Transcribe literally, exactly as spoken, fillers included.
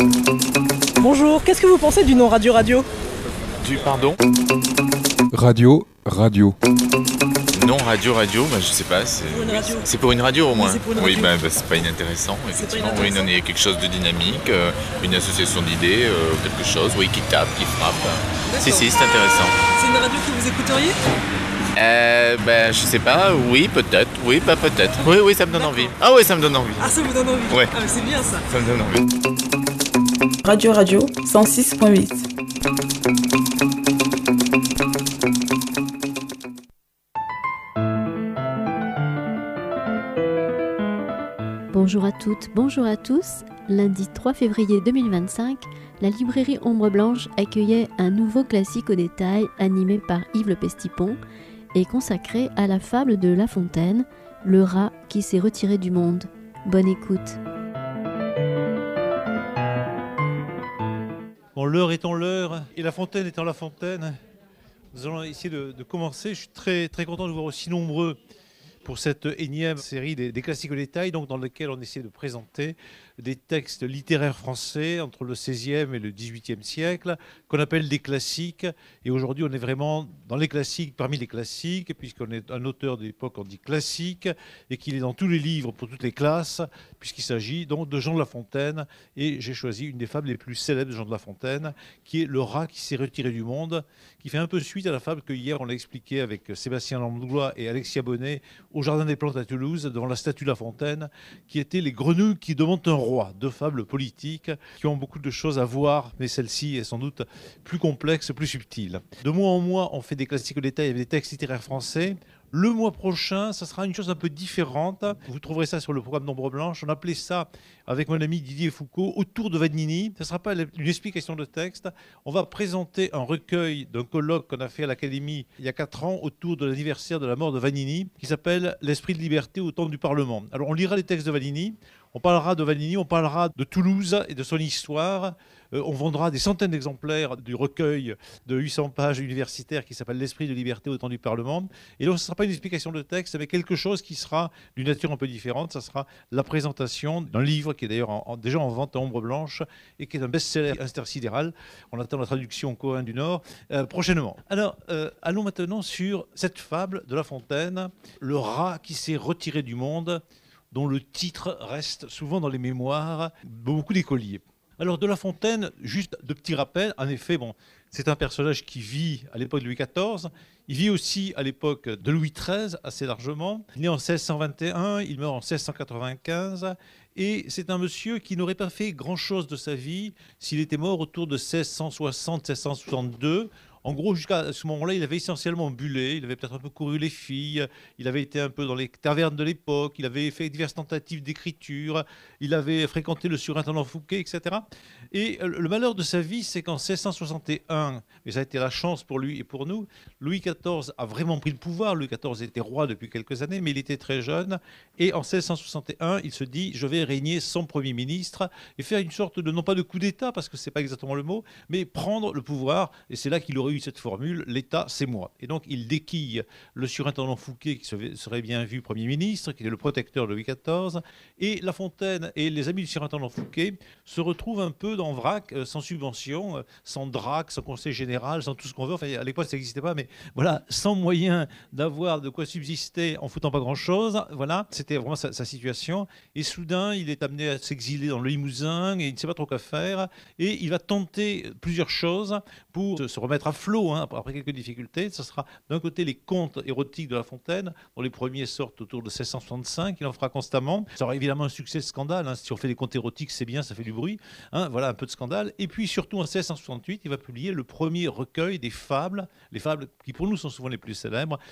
Bonjour, qu'est-ce que vous pensez du nom Radio Radio? Du pardon? Radio, radio. Non, radio, radio, bah, je sais pas. C'est Pour une radio. c'est pour une radio au moins. c'est pour une Oui, radio. bah, bah, c'est pas inintéressant, pas effectivement. Oui, inintéressant. non, il y a quelque chose de dynamique, euh, une association d'idées, euh, quelque chose, oui, qui tape, qui frappe. Si, si, c'est intéressant. C'est une radio que vous écouteriez? Euh, bah, je sais pas, oui, peut-être, oui, pas peut-être. Oui, oui, ça me donne D'accord. envie. Ah oui, ça me donne envie. Ah, ça vous donne envie? Ouais. Ah, mais c'est bien ça. Ça me donne envie. Radio Radio cent six point huit. Bonjour à toutes, bonjour à tous. Lundi trois février deux mille vingt-cinq, la librairie Ombre Blanche accueillait un nouveau classique au détail animé par Yves Le Pestipon et consacré à la fable de La Fontaine, le rat qui s'est retiré du monde. Bonne écoute. Bon, l'heure étant l'heure et La Fontaine étant La Fontaine, nous allons essayer de, de commencer. Je suis très, très content de vous voir aussi nombreux pour cette énième série des, des classiques au détail, donc dans laquelle on essaie de présenter des textes littéraires français entre le seizième et le dix-huitième siècle, qu'on appelle des classiques. Et aujourd'hui, on est vraiment dans les classiques, parmi les classiques, puisqu'on est un auteur de l'époque, on dit classique, et qu'il est dans tous les livres pour toutes les classes, puisqu'il s'agit donc de Jean de La Fontaine. Et j'ai choisi une des fables les plus célèbres de Jean de La Fontaine, qui est le rat qui s'est retiré du monde, qui fait un peu suite à la fable que hier on l'a expliqué avec Sébastien Langlois et Alexia Bonnet au Jardin des Plantes à Toulouse, devant la statue de La Fontaine, qui étaient les grenouilles qui demandent un roi. Deux fables politiques qui ont beaucoup de choses à voir, mais celle-ci est sans doute plus complexe, plus subtile. De mois en mois, on fait des classiques au détail avec des textes littéraires français. Le mois prochain, ça sera une chose un peu différente. Vous trouverez ça sur le programme d'Ombre Blanche. On appelait ça, avec mon ami Didier Foucault, autour de Vanini. Ce ne sera pas une explication de texte. On va présenter un recueil d'un colloque qu'on a fait à l'Académie il y a quatre ans autour de l'anniversaire de la mort de Vanini, qui s'appelle « L'esprit de liberté au temps du Parlement ». Alors, on lira les textes de Vanini. On parlera de Vanini, on parlera de Toulouse et de son histoire. Euh, on vendra des centaines d'exemplaires du recueil de huit cents pages universitaires qui s'appelle « L'esprit de liberté au temps du Parlement ». Et donc, ce ne sera pas une explication de texte, mais quelque chose qui sera d'une nature un peu différente. Ce sera la présentation d'un livre qui est d'ailleurs en, en, déjà en vente à Ombre Blanche et qui est un best-seller intersidéral. On attend la traduction en coréen du Nord euh, prochainement. Alors, euh, allons maintenant sur cette fable de La Fontaine, le rat qui s'est retiré du monde, dont le titre reste souvent dans les mémoires de beaucoup d'écoliers. Alors, de La Fontaine, juste de petits rappels. En effet, bon, c'est un personnage qui vit à l'époque de Louis quatorze. Il vit aussi à l'époque de Louis treize, assez largement. Il est né en seize cent vingt et un, il meurt en seize cent quatre-vingt-quinze. Et c'est un monsieur qui n'aurait pas fait grand-chose de sa vie s'il était mort autour de seize cent soixante, seize cent soixante-deux. En gros, jusqu'à ce moment-là, il avait essentiellement bullé, il avait peut-être un peu couru les filles, il avait été un peu dans les tavernes de l'époque, il avait fait diverses tentatives d'écriture, il avait fréquenté le surintendant Fouquet, et cetera. Et le malheur de sa vie, c'est qu'en seize cent soixante et un, mais ça a été la chance pour lui et pour nous, Louis quatorze a vraiment pris le pouvoir. Louis quatorze était roi depuis quelques années, mais il était très jeune. Et en seize cent soixante et un, il se dit « je vais régner sans Premier ministre » et faire une sorte de, non pas de coup d'État, parce que ce n'est pas exactement le mot, mais prendre le pouvoir. Et c'est là qu'il aurait eu cette formule, l'État, c'est moi. Et donc, il déquille le surintendant Fouquet, qui serait bien vu Premier ministre, qui est le protecteur de Louis quatorze, et La Fontaine et les amis du surintendant Fouquet se retrouvent un peu dans vrac, sans subvention, sans drac, sans conseil général, sans tout ce qu'on veut. Enfin, à l'époque, ça n'existait pas, mais voilà, sans moyen d'avoir de quoi subsister en foutant pas grand-chose. Voilà, c'était vraiment sa, sa situation. Et soudain, il est amené à s'exiler dans le Limousin, et il ne sait pas trop quoi faire, et il va tenter plusieurs choses pour se remettre à flot, hein, après quelques difficultés. Ce sera d'un côté les contes érotiques de La Fontaine, dont les premiers sortent autour de seize cent soixante-cinq, il en fera constamment. Ça aura évidemment un succès de scandale, hein. Si on fait des contes érotiques, c'est bien, ça fait du bruit, hein, voilà, un peu de scandale. Et puis surtout en seize cent soixante-huit, il va publier le premier recueil des fables, les fables qui pour nous sont souvent les plus célèbres,